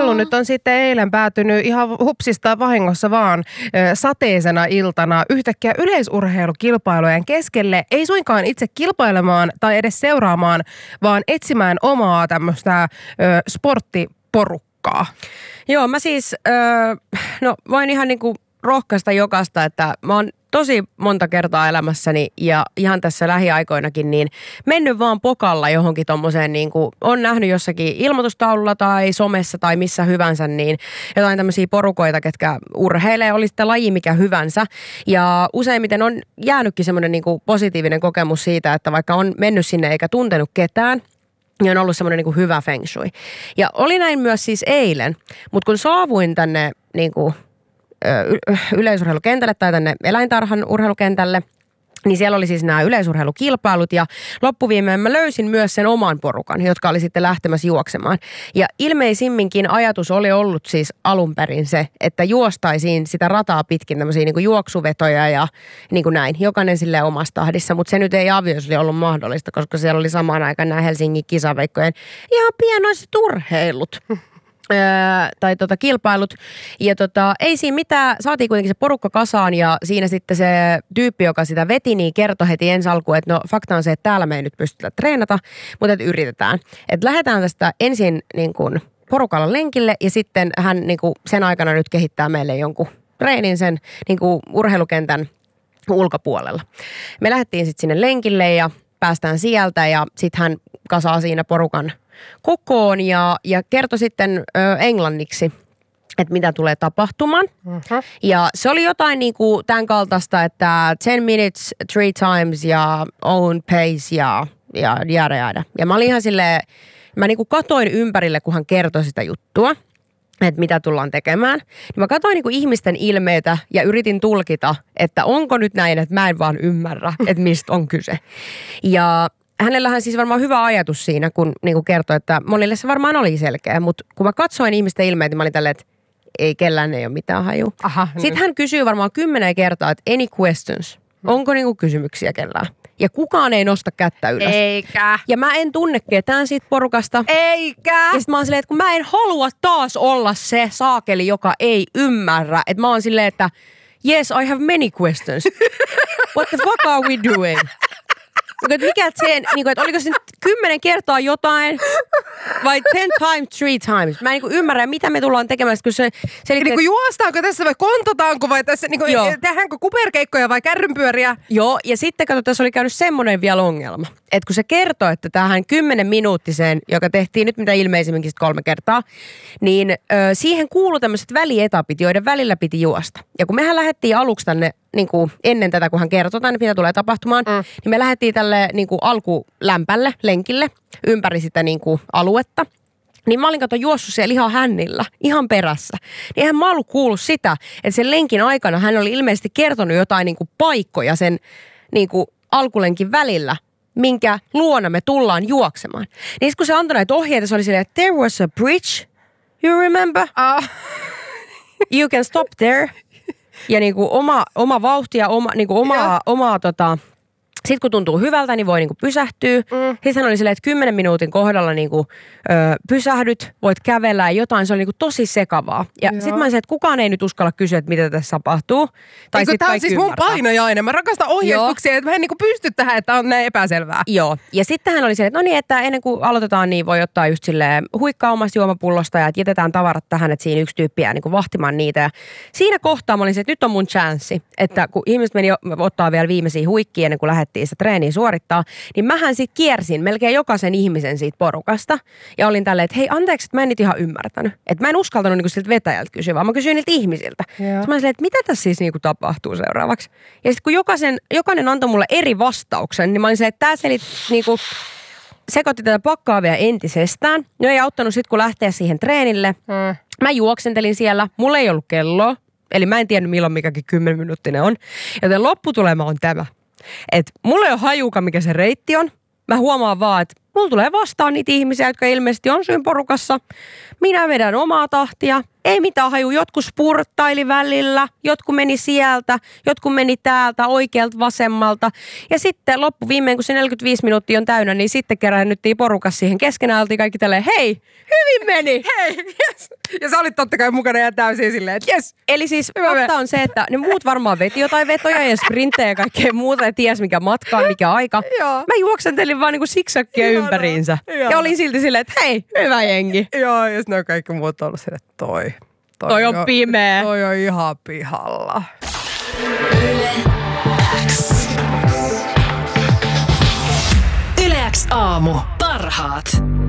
kilpailu nyt on sitten eilen päätynyt ihan hupsista vahingossa vaan sateisena iltana yhtäkkiä yleisurheilukilpailujen keskelle. Ei suinkaan itse kilpailemaan tai edes seuraamaan, vaan etsimään omaa tämmöistä sporttiporukkaa. Joo, mä siis voin ihan niinku rohkaista jokaista, että mä oon tosi monta kertaa elämässäni ja ihan tässä lähiaikoinakin niin mennyt vaan pokalla johonkin tommoseen niin kuin on nähnyt jossakin ilmoitustaululla tai somessa tai missä hyvänsä niin jotain tämmöisiä porukoita, ketkä urheilee, oli sitten laji mikä hyvänsä ja useimmiten on jäänytkin semmoinen niin kuin positiivinen kokemus siitä, että vaikka on mennyt sinne eikä tuntenut ketään, niin on ollut semmoinen niin kuin hyvä feng shui. Ja oli näin myös siis eilen, mutta kun saavuin tänne niin kuin yleisurheilukentälle tai tänne eläintarhan urheilukentälle, niin siellä oli siis nämä yleisurheilukilpailut ja loppuviimeen mä löysin myös sen oman porukan, jotka oli sitten lähtemässä juoksemaan. Ja ilmeisimminkin ajatus oli ollut siis alun perin se, että juostaisiin sitä rataa pitkin tämmöisiä niin kuin juoksuvetoja ja niin kuin näin, jokainen silleen omassa tahdissa, mutta se nyt ei avioisesti ollut mahdollista, koska siellä oli samaan aikaan nämä Helsingin kisaveikkojen ihan pienoiset urheilut. Tai kilpailut. Ja ei siinä mitään, saatiin kuitenkin se porukka kasaan ja siinä sitten se tyyppi, joka sitä veti, niin kertoi heti ensi alkuun, että no fakta on se, että täällä me ei nyt pystytä treenata, mutta että yritetään. Että lähdetään tästä ensin niin kuin porukalla lenkille ja sitten hän niin kuin sen aikana nyt kehittää meille jonkun treenin sen niin kuin urheilukentän ulkopuolella. Me lähdettiin sitten sinne lenkille ja päästään sieltä ja sitten hän kasaa siinä porukan kokoon ja kertoi sitten englanniksi, että mitä tulee tapahtumaan. Ja se oli jotain niin kuin tämän kaltaista, että 10 minutes, 3 times ja own pace ja jäädä. Ja mä olin ihan silleen, mä niin kuin katoin ympärille, kun hän kertoi sitä juttua, että mitä tullaan tekemään. Niin mä katsoin niin kuin ihmisten ilmeitä ja yritin tulkita, että onko nyt näin, että mä en vaan ymmärrä, että mistä on kyse. Ja hänellähän siis varmaan hyvä ajatus siinä, kun niin kertoi, että monille se varmaan oli selkeä, mutta kun mä katsoin ihmisten ilmeitä, niin mä olin tälleen, että ei kellään ei ole mitään hajua. Sitten hän kysyy varmaan 10 kertaa, että any questions? Onko niinku kysymyksiä kellään? Ja kukaan ei nosta kättä ylös. Eikä. Ja mä en tunne ketään siitä porukasta. Eikä. Ja sit mä oon silleen, että kun mä en halua taas olla se saakeli, joka ei ymmärrä. Että mä oon silleen, että yes, I have many questions. What the fuck are we doing? Mikä sen, että oliko se 10 kertaa jotain vai 10 times, 3 times? Mä en ymmärrä, mitä me tullaan tekemään, kun se juostaanko tässä vai kontotaanko vai tässä, tehdäänkö kuperkeikkoja vai kärrynpyöriä? Joo, ja sitten kato, tässä oli käynyt semmoinen vielä ongelma, että kun se kertoi, että tähän 10-minuuttiseen, joka tehtiin nyt mitä ilmeisimminkin 3 kertaa, niin siihen kuului tämmöiset välietapit, joiden välillä piti juosta. Ja kun mehän lähdettiin aluksi tänne niin kuin ennen tätä, kun hän kertoi tänne, mitä tulee tapahtumaan, niin me lähdettiin tälle niin kuin alkulämpälle, lenkille, ympäri sitä niin kuin aluetta. Niin mä olin juossut siellä ihan hännillä, ihan perässä. Niin eihän mä ollut kuullut sitä, että sen lenkin aikana hän oli ilmeisesti kertonut jotain niin kuin paikkoja sen niin kuin alkulenkin välillä, minkä luona me tullaan juoksemaan. Niin kun se antoi näitä ohjeita, se oli silleen, että there was a bridge, you remember? You can stop there. Ja niinku oma vauhti ja sitten kun tuntuu hyvältä, niin voi niinku pysähtyä. Sitten hän oli silleen, että 10 minuutin kohdalla niinku, pysähdyt, voit kävellä ja jotain. Se oli niinku tosi sekavaa. Ja sitten mä sanoin, että kukaan ei nyt uskalla kysyä, että mitä tässä tapahtuu. Tai sitten tämä on siis mun painajainen. Mä rakastan ohjeistuksia, että mä en niinku pysty tähän, että on näin epäselvää. Joo. Ja sitten hän oli silleen, että no niin, että ennen kuin aloitetaan, niin voi ottaa just silleen huikkaa omasta juomapullosta ja että jätetään tavarat tähän, että siinä yksi tyyppi jää niinku vahtimaan niitä. Ja siinä kohtaa mä olin se, että nyt on mun chanssi. Että kun ihmiset meni ottaa vielä viimeisiä huikkia ennen kuin lähdettiin sitä treeniä suorittaa, niin mähän sit kiersin melkein jokaisen ihmisen siitä porukasta. Ja olin tälleen, että hei anteeksi, että mä en nyt ihan ymmärtänyt. Että mä en uskaltanut niinku siltä vetäjältä kysyä, vaan mä kysyin niiltä ihmisiltä. Sitten mä olin silleen, että mitä tässä siis niinku tapahtuu seuraavaksi. Ja sitten kun jokainen antoi mulle eri vastauksen, niin mä olin silleen, että tää niinku sekoitti tätä pakkaavia entisestään. No ei auttanut sit kun lähteä siihen treenille. Mä juoksentelin siellä, mulla ei ollut kelloa. Eli mä en tiennyt milloin mikäkin 10-minuuttinen on. Joten lopputulema on tämä. Että mulla ei ole hajuka, mikä se reitti on. Mä huomaan vaan, että mulla tulee vastaan niitä ihmisiä, jotka ilmeisesti on syyn porukassa. Minä vedän omaa tahtia. Ei mitään haju. Jotkut spurttaili välillä, jotkut meni sieltä, jotkut meni täältä, oikealta, vasemmalta. Ja sitten loppuviimein, kun se 45 minuuttia on täynnä, niin sitten keräännyttiin porukassa siihen keskenään. Oltiin kaikki tälleen, hei, hyvin meni. Hei, yes. Ja sä olit totta kai mukana ja täysin silleen, että jes. Eli siis fakta on se, että ne muut varmaan veti jotain vetoja ja sprinttejä ja kaikkea muuta ja ties mikä matka on, mikä aika. Mä juoksentelin vaan niinku siksakkia ympäriinsä. Ja olin silti silleen, että hei, hyvä jengi. Joo, ja ne on kaikki muut ollut silleen, että Toi on pimeä. Toi on ihan pihalla. Yle X aamu. Parhaat.